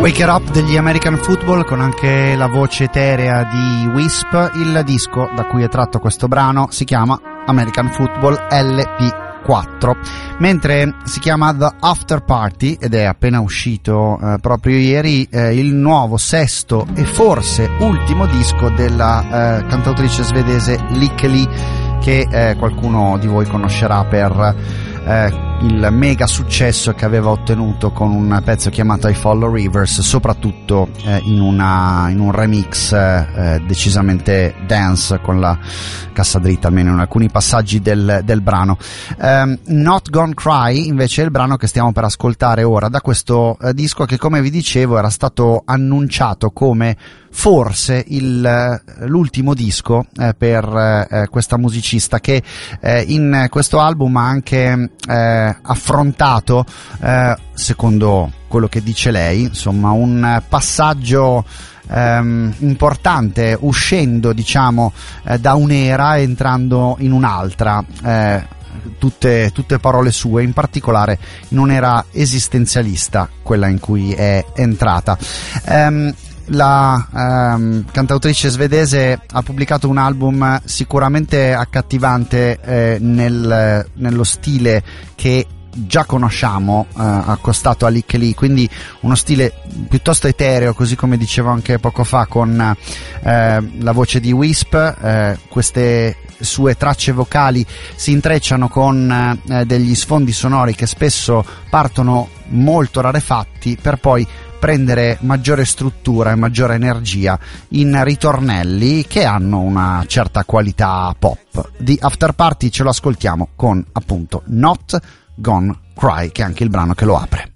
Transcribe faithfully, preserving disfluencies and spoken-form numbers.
Wake It Up degli American Football, con anche la voce eterea di Wisp. Il disco da cui è tratto questo brano si chiama American Football L P quattro, mentre si chiama The After Party ed è appena uscito eh, proprio ieri eh, il nuovo sesto e forse ultimo disco della eh, cantautrice svedese Lykke Li, che eh, qualcuno di voi conoscerà per eh, il mega successo che aveva ottenuto con un pezzo chiamato I Follow Rivers, soprattutto eh, in, una, in un remix eh, decisamente dance, con la cassa dritta almeno in alcuni passaggi del, del brano. um, Not Gonna Cry invece è il brano che stiamo per ascoltare ora da questo eh, disco, che, come vi dicevo, era stato annunciato come forse il, l'ultimo disco eh, per eh, questa musicista, che eh, in questo album ha anche eh, affrontato, eh, secondo quello che dice lei, insomma, un passaggio ehm, importante, uscendo, diciamo, eh, da un'era e entrando in un'altra. eh, Tutte, tutte parole sue, in particolare in un'era esistenzialista, quella in cui è entrata. Um, la um, cantautrice svedese ha pubblicato un album sicuramente accattivante eh, nel, nello stile che già conosciamo, eh, accostato a Lykke Li, quindi uno stile piuttosto etereo, così come dicevo anche poco fa con eh, la voce di Wisp. Eh, queste sue tracce vocali si intrecciano con eh, degli sfondi sonori che spesso partono molto rarefatti per poi prendere maggiore struttura e maggiore energia in ritornelli che hanno una certa qualità pop. Di After Party ce lo ascoltiamo con, appunto, Not Gonna Cry, che è anche il brano che lo apre.